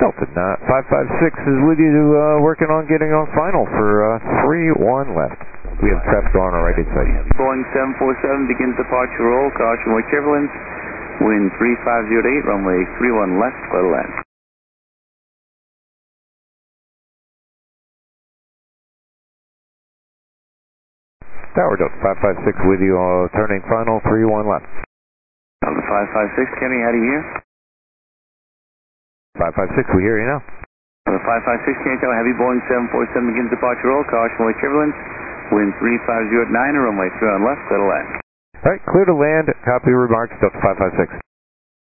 Delta 556 is with you working on getting on final for 3-1 left. We have traffic on our right side. Boeing 747 begins departure roll. Caution, wake turbulence. Wind 3508, runway 31 left, clear to land. Tower Delta 556 with you, turning final 3-1 left. Delta 556, Kenny, how do you hear? 556, we hear you now. Delta 556, can you tell heavy Boeing 747 begins departure roll. Caution, wake turbulence. Wind 3509, runway 31 left, clear to land. All right, clear to land. Copy remarks, Delta 556.